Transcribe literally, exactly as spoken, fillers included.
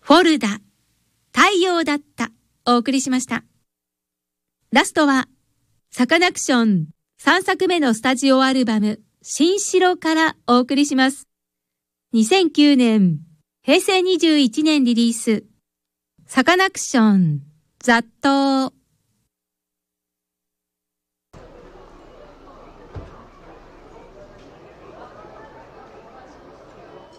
フォルダ、太陽だった、お送りしました。ラストは、サカナクションさんさくめのスタジオアルバム、新城からお送りします。にせんきゅうねん、へいせいにじゅういちねんリリース、サカナクション、雑踏。